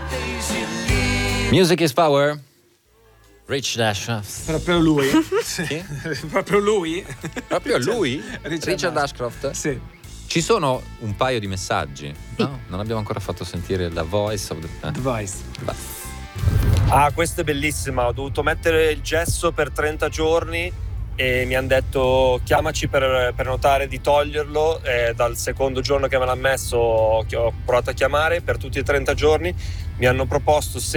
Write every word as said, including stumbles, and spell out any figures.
Music is power. Rich Ashcroft. Proprio lui? Sì. Proprio lui? Proprio lui? Richard, Richard Ashcroft? Sì. Ci sono un paio di messaggi, no? Non abbiamo ancora fatto sentire la voice of the... Eh. The Voice. Ah, questa è bellissima. Ho dovuto mettere il gesso per trenta giorni e mi hanno detto chiamaci per, per notare di toglierlo. E dal secondo giorno che me l'ha messo ho, ho provato a chiamare per tutti i trenta giorni. Mi hanno proposto se